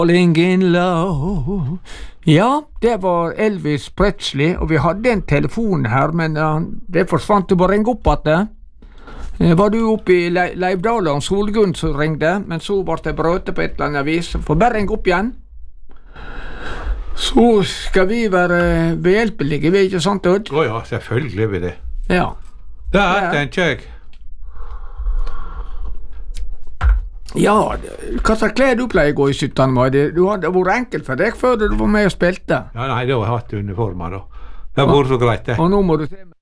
Falling in love. Ja, det var Elvis Presley, og vi hadde en telefon her, men det forsvant. Du bare ringe opp at det. Var du oppe i Leivdala og Solgunn som ringte, men så ble det brøte på et eller annet vis. Får bare ringe opp igjen. Så skal vi være behjelpelige, vi ikke sant, Odd? Ja, selvfølgelig er vi det. Ja. Det er en kjøk. Ja, hva slags klær du pleier å gå i 17. mai? Det hadde vært enkelt for deg før du var med og spilte. Ja, nei, det har jeg hatt uniformer da. Det har vært så greit det. Og nå må du se